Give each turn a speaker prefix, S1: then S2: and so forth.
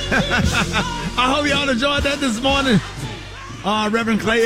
S1: I hope y'all enjoyed that this morning. Reverend Clay